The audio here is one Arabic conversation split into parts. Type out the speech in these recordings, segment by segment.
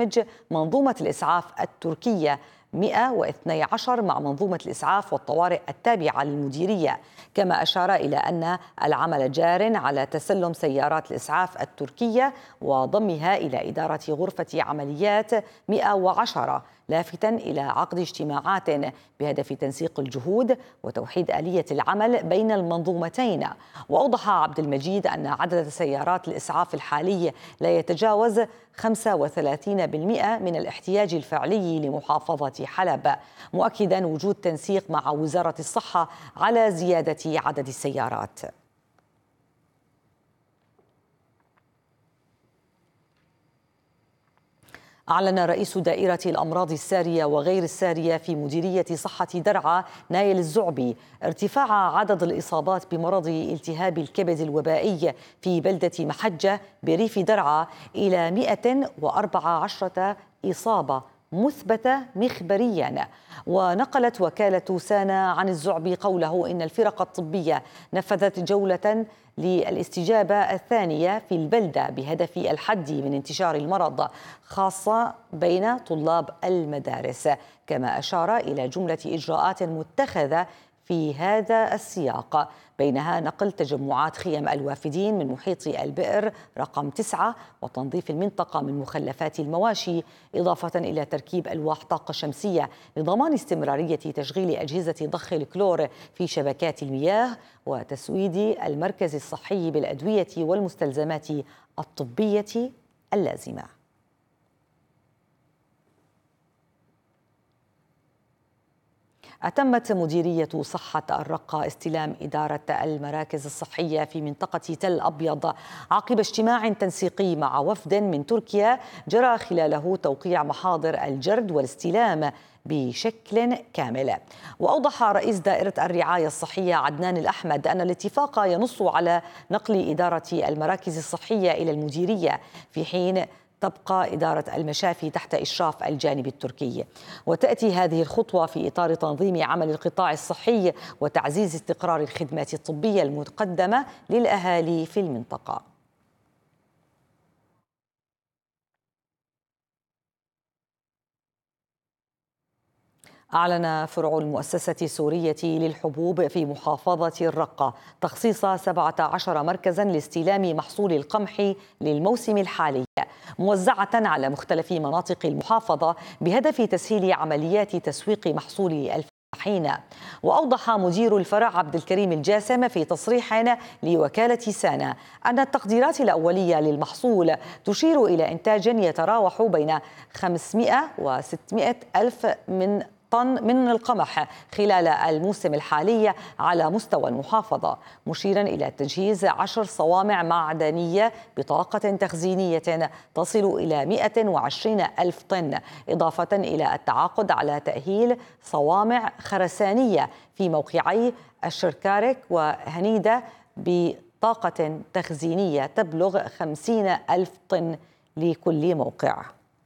تندمج منظومة الإسعاف التركية 112 مع منظومة الإسعاف والطوارئ التابعة للمديرية. كما أشار إلى أن العمل جار على تسلم سيارات الإسعاف التركية وضمها إلى إدارة غرفة عمليات 110، لافتا إلى عقد اجتماعات بهدف تنسيق الجهود وتوحيد آلية العمل بين المنظومتين. وأوضح عبد المجيد أن عدد سيارات الإسعاف الحالي لا يتجاوز 35% من الاحتياج الفعلي لمحافظة حلب، مؤكدا وجود تنسيق مع وزارة الصحة على زيادة عدد السيارات. أعلن رئيس دائرة الأمراض السارية وغير السارية في مديرية صحة درعا نايل الزعبي ارتفاع عدد الإصابات بمرض التهاب الكبد الوبائي في بلدة محجة بريف درعا إلى 114 إصابة مثبتة مخبريا. ونقلت وكالة سانا عن الزعبي قوله إن الفرق الطبية نفذت جولة للاستجابة الثانية في البلدة بهدف الحد من انتشار المرض، خاصة بين طلاب المدارس. كما أشار إلى جملة إجراءات متخذة في هذا السياق، بينها نقل تجمعات خيم الوافدين من محيط البئر رقم 9 وتنظيف المنطقة من مخلفات المواشي، إضافة إلى تركيب ألواح طاقة شمسية لضمان استمرارية تشغيل أجهزة ضخ الكلور في شبكات المياه، وتسويد المركز الصحي بالأدوية والمستلزمات الطبية اللازمة. أتمت مديرية صحة الرقة استلام إدارة المراكز الصحية في منطقة تل أبيض عقب اجتماع تنسيقي مع وفد من تركيا جرى خلاله توقيع محاضر الجرد والاستلام بشكل كامل. وأوضح رئيس دائرة الرعاية الصحية عدنان الأحمد أن الاتفاق ينص على نقل إدارة المراكز الصحية إلى المديرية، في حين تبقى إدارة المشافي تحت إشراف الجانب التركي. وتأتي هذه الخطوة في إطار تنظيم عمل القطاع الصحي وتعزيز استقرار الخدمات الطبية المقدمة للأهالي في المنطقة. أعلن فرع المؤسسة السورية للحبوب في محافظة الرقة تخصيص 17 مركزاً لاستلام محصول القمح للموسم الحالي، موزعة على مختلف مناطق المحافظة بهدف تسهيل عمليات تسويق محصول الفلاحين. وأوضح مدير الفرع عبد الكريم الجاسم في تصريح لوكالة سانا أن التقديرات الأولية للمحصول تشير إلى إنتاج يتراوح بين 500 و 600 ألف طن من القمح خلال الموسم الحالي على مستوى المحافظة، مشيرا إلى تجهيز 10 صوامع معدنية بطاقة تخزينية تصل إلى 120 ألف طن، إضافة إلى التعاقد على تأهيل صوامع خرسانية في موقعي الشركارك وهنيدة بطاقة تخزينية تبلغ 50 ألف طن لكل موقع.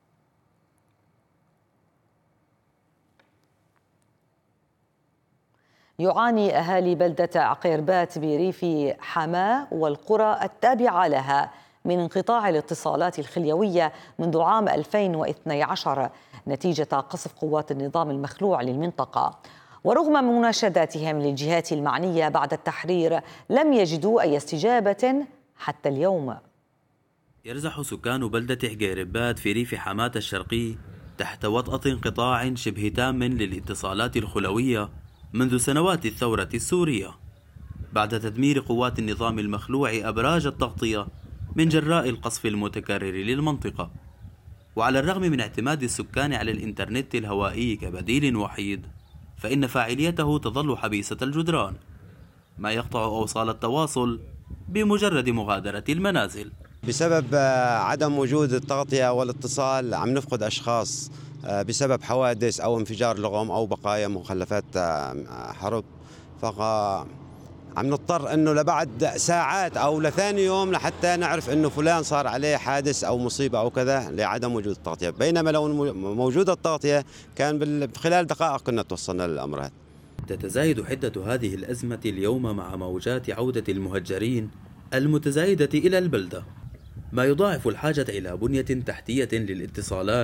يعاني أهالي بلدة عقيربات بريف حماة والقرى التابعة لها من انقطاع الاتصالات الخليوية منذ عام 2012 نتيجة قصف قوات النظام المخلوع للمنطقة. ورغم مناشداتهم للجهات المعنية بعد التحرير لم يجدوا أي استجابة حتى اليوم. يرزح سكان بلدة عقيربات في ريف حماة الشرقي تحت وطأة انقطاع شبه تام للاتصالات الخلوية منذ سنوات الثورة السورية، بعد تدمير قوات النظام المخلوع أبراج التغطية من جراء القصف المتكرر للمنطقة. وعلى الرغم من اعتماد السكان على الإنترنت الهوائي كبديل وحيد، فإن فاعليته تظل حبيسة الجدران، ما يقطع أوصال التواصل بمجرد مغادرة المنازل. بسبب عدم وجود التغطية والاتصال عم نفقد أشخاص بسبب حوادث أو انفجار لغم أو بقايا مخلفات حرب، عم نضطر أنه لبعد ساعات أو لثاني يوم لحتى نعرف أنه فلان صار عليه حادث أو مصيبة أو كذا لعدم وجود التغطية، بينما لو موجودة التغطية كان خلال دقائق كنا توصلنا للأمر هذا. تتزايد حدة هذه الأزمة اليوم مع موجات عودة المهجرين المتزايدة إلى البلدة، ما يضاعف الحاجة إلى بنية تحتية للاتصالات